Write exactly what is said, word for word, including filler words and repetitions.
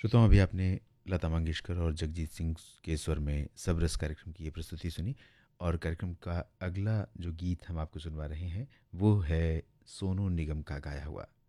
श्रोताओं, अभी आपने लता मंगेशकर और जगजीत सिंह के स्वर में सब रस कार्यक्रम की ये प्रस्तुति सुनी। और कार्यक्रम का अगला जो गीत हम आपको सुनवा रहे हैं वो है सोनू निगम का गाया हुआ।